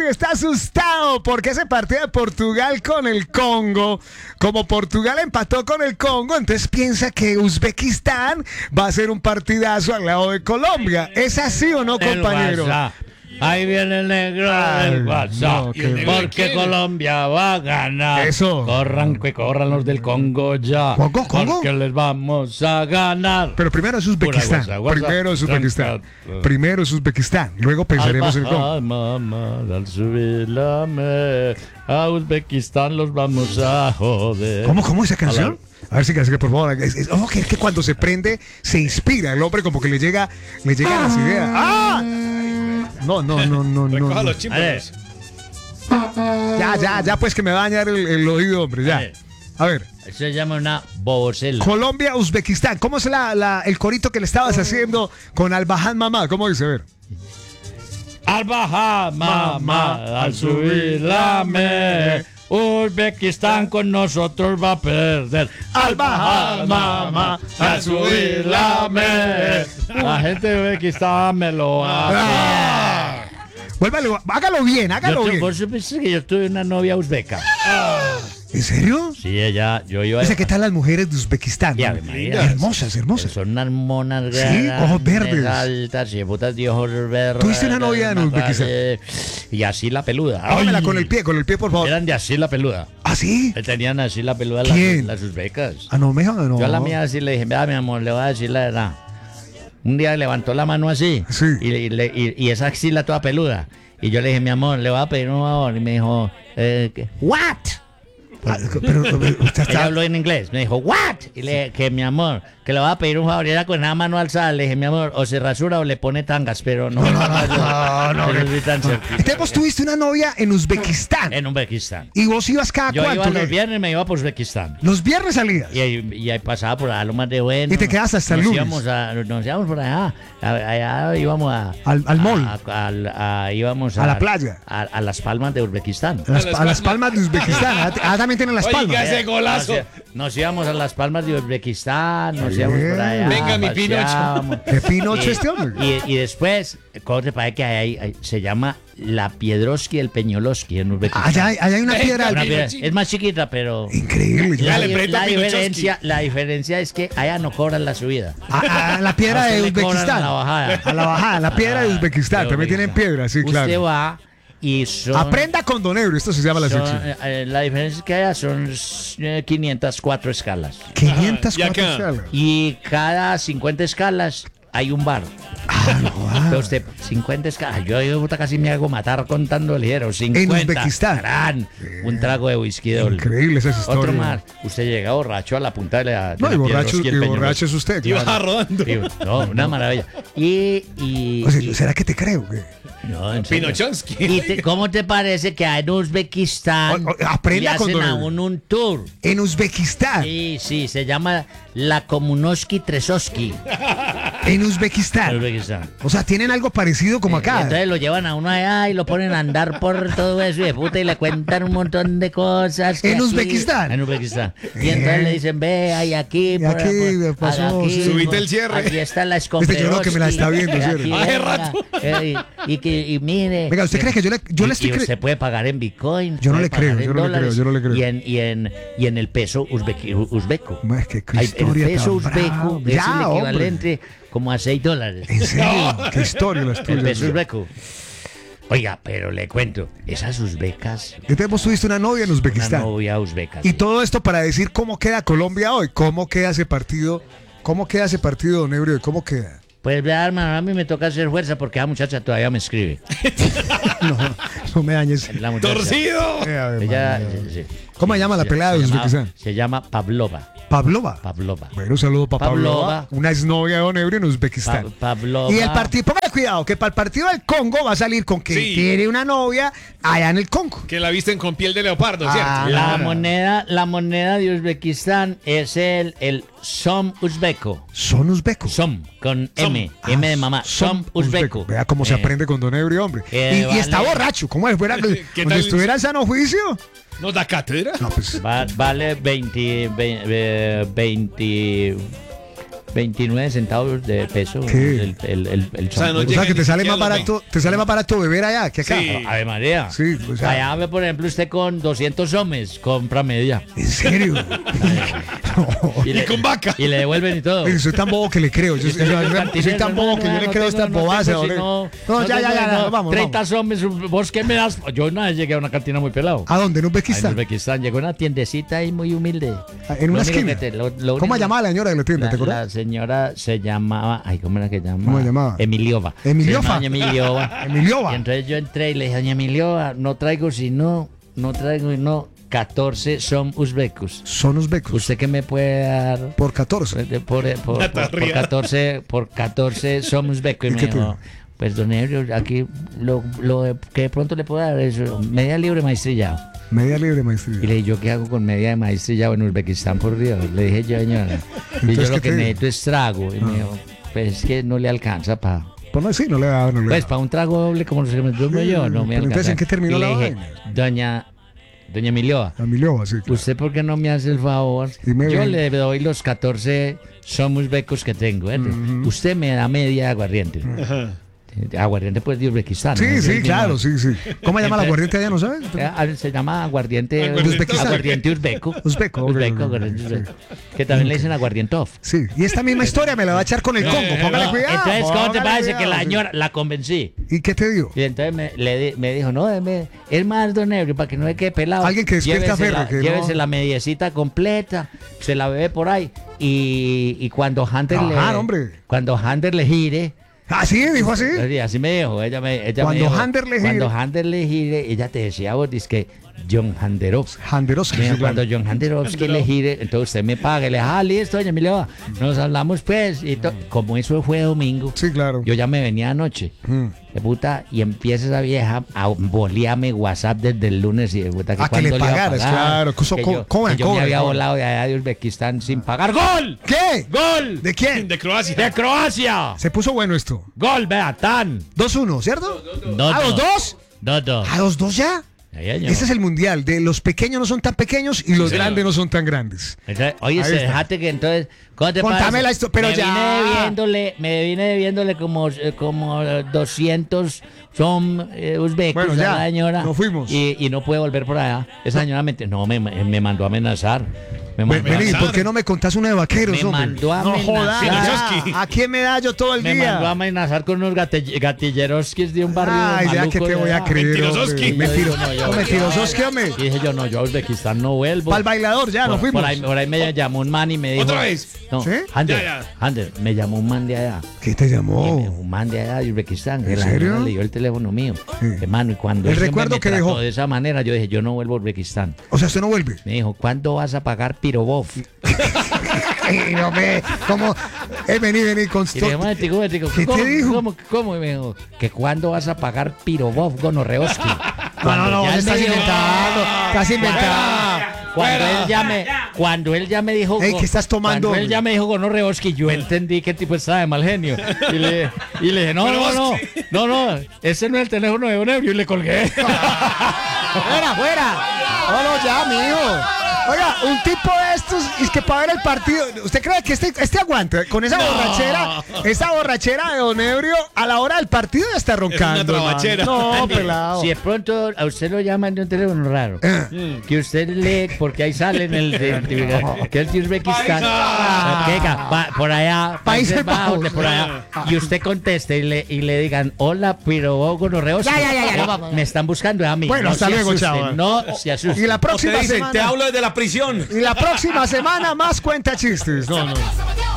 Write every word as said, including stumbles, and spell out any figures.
Nebrio está asustado porque ese partido de Portugal con el Congo, como Portugal empató con el Congo, entonces piensa que Uzbekistán va a ser un partidazo al lado de Colombia. ¿Es así o no, compañero? Ahí viene el negro Ay, del WhatsApp. no, que- Porque Colombia va a ganar. Eso. Corran, que corran los del Congo ya. ¿Congo, Congo? Porque les vamos a ganar. Pero primero es Uzbekistán. Pura guasa, guasa. Primero es Uzbekistán. Tranca. Primero es Uzbekistán. Luego pensaremos en el Congo. Al bajar, mamá, al subir la me, a Uzbekistán los vamos a joder. ¿Cómo, cómo esa canción? A ver si que, por favor. Es, es- oh, que, que cuando se prende, se inspira el hombre, como que le llega, le llegan las ideas. ¡Ah! No, no, no, no, no. Recoja no. los chimbos. Ya, ya, ya, pues que me va a dañar el, el oído, hombre, ya. Eh. A ver, Se llama una bobocela. Colombia, Uzbekistán. ¿Cómo es la, la- el corito que le estabas haciendo con Al-Bahan Mamá? ¿Cómo dice? A ver. Al bajar, mamá, al subir la me, Uzbekistán con nosotros va a perder. Al bajar, mamá, al subir la me, la gente de Uzbekistán me lo hace. ¡Ah! Vuélvalo, hágalo bien, hágalo Yo tu- bien. ¿Vos supiste que yo tuve una novia uzbeca? ¿En serio? Sí, ella, yo iba Dice, ¿qué tal las mujeres de Uzbekistán? Ya, man? María. Hermosas, hermosas. Son unas monas Sí, grandes, ojos verdes. altas y putas de ojos verdes. ¿Tuviste una novia en Uzbekistán? Y así la peluda. Hágamela Ay. con el pie, con el pie, por favor. Eran de así la peluda. ¿Ah, sí? Tenían así la peluda ¿Quién? las, las uzbecas. Ah, no, me no. Yo a la mía así le dije, vea mi amor, le voy a decir la verdad. Un día levantó la mano así Sí. y, y, le- y- y esa axila toda peluda. Y yo le dije, mi amor, le voy a pedir un favor. Y me dijo, eh, ¿qué? ¿what? Ah, pero, pero, usted Ella está... habló en inglés. Me dijo, ¿what? Y le dije, que mi amor, que le voy a pedir un favor. Y era con la mano alzada. Le dije, mi amor, o se rasura o le pone tangas, pero no. No, no, no, pero sí tan cerquita. Entonces vos tuviste una novia en Uzbekistán. En Uzbekistán. ¿Y vos ibas cada Yo iba cuánto? los ¿qué? viernes y me iba por Uzbekistán. Los viernes salías. Y ahí, y ahí pasaba por allá lo más de bueno. ¿Y te quedaste hasta el nos lunes? Íbamos a, nos íbamos por allá. A- Allá íbamos a. Al- al mall. a- a- al- a- íbamos A la playa. A, a las palmas de Uzbekistán. A las, a las palmas de Uzbekistán. Ah, ah, también tienen las Oiga, palmas. ese golazo. Nos, nos íbamos a las palmas de Uzbekistán, nos Bien. íbamos por allá. Venga, mi Pinocho. paseábamos. ¿Qué Pinocho Y- este hombre? Y, y después, ¿cómo te parece que hay, hay- se llama la Piedroski, el Peñoloski en Uzbekistán? Allá, hay- allá hay una Venga, piedra. Una Pinocho. piedra- es más chiquita, pero... Increíble. La, Dale, presta la Pinochowski. diferencia, la diferencia es que allá no cobran la subida. A, a la piedra A usted de le cobran Uzbekistán. a la bajada. A la bajada, la piedra de Ah, Uzbekistán. de También tienen Uzbekistán. piedra, sí, Usted claro. va y son... Aprenda con Don Ebro, esto se llama la son, sección. eh, eh, la diferencia es que allá son eh, quinientas cuatro escalas. quinientas ¿y acá? salas. Y cada cincuenta escalas hay un bar. Ah, Pero usted, cincuenta escalas. Yo, yo puta, casi me hago matar contando ligero. cincuenta. Uzbekistán. Gran, un trago de whisky doble. Increíble esas historias. Otro más. Usted llega borracho a la punta de la. de No, la y borracho, Piedroski, el y Peñolosqui. borracho es usted. Iba claro. rodando. Sí, no, una maravilla. Y. y, O sea, y- ¿será que te creo? güey? no, en serio. Pinochowski. ¿Y te- cómo te parece que en Uzbekistán O- o- aprenda le con hacen Don a Ebro. uno un tour? En Uzbekistán. Sí, sí, se llama la Komunoski Tresoski. En En Uzbekistán. Uzbekistán. O sea, tienen algo parecido como Y acá. entonces lo llevan a uno allá y lo ponen a andar por todo eso y de puta y le cuentan un montón de cosas. que ¿En aquí- Uzbekistán? En Uzbekistán. Y entonces le dicen, ve, hay aquí, Y por, aquí, por- pasó, aquí, sí. Subite por- el cierre. Aquí está la Este yo creo que me la está viendo, y ¿cierto? aquí, Hace venga, rato. eh, Y, y que- y mire. Venga, ¿usted y- cree que yo le- yo le y- estoy y cre- usted puede pagar en Bitcoin. Yo no puede le creo, pagar en yo no le creo, dólares, yo no le creo. Y en, y en, y en el peso uzbeki- uzbeco. Ma, es que qué Hay- historia el peso tan brava. uzbeco es Ya, el hombre. equivalente como a seis dólares. ¿En serio? ¿Qué historia las El tuyas? peso uzbeco. Oiga, pero le cuento, esas uzbecas, Entonces vos tuviste una novia en una Uzbekistán. novia uzbeca. Y sí. todo esto para decir cómo queda Colombia hoy, cómo queda ese partido, cómo queda ese partido, Don Ebro, cómo queda. Pues vea, hermano, a mí me toca hacer fuerza porque esa muchacha todavía me escribe. No, no me dañes. La muchacha. ¡Torcido! Eh, a ver, Ella, man, sí, sí. ¿Cómo se llama la pelada de se llama- Uzbekistán? Se llama Pavlova. Pavlova. Pavlova. Bueno, un saludo para Pavlova, Pavlova. una exnovia de Don Ebro en Uzbekistán. Pa- Pavlova. Y el partido, póngale cuidado, que para el partido del Congo va a salir con que Sí. tiene una novia allá en el Congo. Que la visten con piel de leopardo, ¿cierto? Ah, La Claro. moneda, la moneda de Uzbekistán es el, el som uzbeco. Son uzbecos. Som, con Som. M, M de mamá. Som uzbeco. Vea cómo se Eh, aprende con Don Ebro, hombre. eh, y, y está vale. borracho, ¿cómo es? Fuera, ¿Qué como tal? si estuviera en sano juicio. ¿Nos da cátedra? No, pues. Va- vale veinte, ve- eh, veinte, veintinueve centavos de peso. ¿Qué? El, el, el, el O sea, no O champú. sea, que te ni sale siquiera más lo barato, te sale más barato beber allá que acá. Sí. Ave María. Sí, o sea- Allá, ve, por ejemplo, usted con doscientos somes compra media. ¿En serio? No. Y, le, con vaca. Y le devuelven y todo. Mire, soy tan bobo que le creo. Yo, Y usted yo- le yo- dice, soy "Cantinero, tan bobo no, que yo no, le no creo tengo- estas no bobadas. tengo, ahora. sino- No, ya, ya, tengo, ya, no, ya, vamos, treinta vamos. somes, ¿vos qué me das? Yo una vez llegué a una cantina muy pelado. ¿A dónde? ¿En Ahí En Uzbekistán? Uzbekistán llegó una tiendecita ahí muy humilde. Ah, en una Lo único esquina. que te- lo- lo ¿Cómo único- llamaba la señora de la tienda? La, ¿Te acuerdas? la señora se llamaba, ay, ¿cómo era que llamaba? ¿Cómo se llamaba? Emiliova. Emiliova. Se llamaba doña Emiliova. Emiliova. Y entonces yo entré y le dije, doña Emiliova, no traigo sino, no traigo sino catorce son uzbecos. Son uzbecos. ¿Usted qué me puede dar? Por catorce. Por, por, por, Una por, por tarria. catorce, por catorce son uzbecos. Y ¿Y me qué te dijo, dijo? pues don Ebrio, aquí lo, lo que de pronto le puedo dar es media libre maestrillado. Media libre, Y maestría. le dije, ¿yo qué hago con media de maestrillado en Uzbekistán, por Dios? Le dije yo, señora. Y Entonces, yo lo ¿qué que te dijo? necesito es trago. Y me dijo, pues es que no le alcanza para... Pues no, sí, no le da, no le Pues da. para un trago doble como se me tomo yo, no me Pero entonces, alcanza. ¿en qué terminó Y la le dije, vaina? doña, doña Emiliova, Emiliova, sí. claro. ¿usted por qué no me hace el favor? Y me Yo ven. le doy los catorce somos becos que tengo. ¿eh? Usted me da media de aguardiente. Ajá. Aguardiente pues de Uzbekistán. ¿no? Sí, Es sí, el claro, mismo. sí, sí. ¿Cómo se llama la aguardiente allá, no sabes? Eh, ah, Se llama aguardiente, Aguardiente Uzbekistán. aguardiente uzbeco. Uzbeco, ok, Uzbeco, ok, aguardiente sí. uzbeco. Que también le dicen aguardientov. Sí, y esta misma historia me la va a echar con el Congo. Póngale no. cuidado. Entonces, ¿cómo te póngale parece que cuidado, la sí. señora la convencí? ¿Y qué te digo? Y entonces me, le di- me dijo, no, deme- es más, don Ebrio, para que no me quede pelado. Alguien que despierte a Llévese Ferro, la- que no- Llévese la mediecita completa, se la bebe por ahí. Y, y cuando Hunter le... Trabajar, hombre. Cuando Hunter le gire... Ah, sí, dijo así. Así, así me dijo, ella me, ella Cuando me dijo, Hunter le Cuando gire. Hunter le gire, ella te decía, vos, dice que John Handerovsky. Handerovsky, Mira, sí, claro. cuando John Handerovsky le gire, entonces usted me paga. Y le dije, ah, listo, doña Emilio, nos hablamos pues. Y to- como eso fue domingo, Sí, claro. yo ya me venía anoche. Mm. De puta, y empieza esa vieja a bolearme WhatsApp desde el lunes y de puta que Ah, que cuándo le iba a pagaras, pagar, claro, que eso que co- yo, cobran, que yo me cobran, había cobran. volado de allá de Uzbekistán sin pagar. ¡Gol! ¿Qué? ¡Gol! ¿De quién? De Croacia. ¡De Croacia! Se puso bueno esto. ¡Gol, vea, tan! dos uno, ¿cierto? Dos, ¿A los dos? Dos, dos. ¿A los dos ya? Ahí, señor. Ese es el mundial. De los pequeños no son tan pequeños y los señor. grandes no son tan grandes. Entonces, oye, Ahí se está. dejate que entonces, ¿cómo te Contame parece? la histo- pero me ya. Vine debiéndole, me vine debiéndole como, eh, como eh, doscientos son eh, uzbecos Bueno, a ya, la señora. nos fuimos. Y, y no puede volver por allá. Esa señora me, no, me, me mandó a amenazar. Me Ven, mandó, a, vení, ¿por qué no me contás una de vaqueros, Me hombre? mandó a no amenazar. jodas. Filosofsky. ¿A quién me da yo todo el me día? mandó a amenazar con unos gate- gatilleroskis de un barrio Ay, ya maluco que te de voy a allá. creer. Mentirosowski. hombre. Mentiro- No, yo- no, mentirosowski, hombre. Y dije yo, no, yo a Uzbekistán no vuelvo. Para el bailador, ya, nos por, fuimos. por ahí, por ahí me llamó un man y me dijo. ¿Otra vez? No, ¿Sí? Ander, Ya, Ander, me llamó un man de allá. ¿Qué te Y me- llamó? Un man de allá de Uzbekistán. que ¿En la serio? señora le dio el teléfono mío. Sí. Hermano, y cuando El ese hombre recuerdo me que trató dejó. de esa manera, yo dije, yo no vuelvo a Uzbekistán. O sea, usted no vuelve. Me dijo, ¿cuándo vas a pagar Pirobov? Ay, no me. ¿Cómo? Eh, vení, vení, con Y le dije, momentico, momentico, ¿Qué te ¿cómo, dijo? ¿cómo, cómo? Y me dijo, que ¿cuándo vas a pagar Pirobov, gonorreoski? No, no, no, ya él estás me dijo- inventando. Estás inventando. Cuando él ya me, cuando él ya me dijo, Ey, go- ¿qué estás tomando, Cuando él hombre? ya me dijo gonorreoski, yo entendí que el tipo estaba de mal genio. Y le, y le dije, no, no, no, no, no, ese no es el teléfono de Don Ebrio, y le colgué. ¡Fuera, fuera! No, no, ya, mijo. Oiga, un tipo de estos, es que para ver el partido, ¿usted cree que este, este aguanta? Con esa borrachera, esa borrachera de Don Ebrio, a la hora del partido ya está roncando. Es una hermano. trabachera. No, pelado. Si de pronto a usted lo llaman de un teléfono raro, Eh. que usted lee, porque ahí sale en el de, que es de Uzbekistán, Paisa. que diga, pa- por allá, Países Países Bajos, Bajos. de por allá, y usted conteste y le, y le digan, hola, pero gonorreos, Ya, ya, ya, ya, no, vamos. me están buscando a mí. Bueno, no hasta se luego, asusten, chao. no se asusten. Y la O te próxima dicen, semana. te hablo desde la prisión. Y la próxima semana más cuenta chistes. No, no.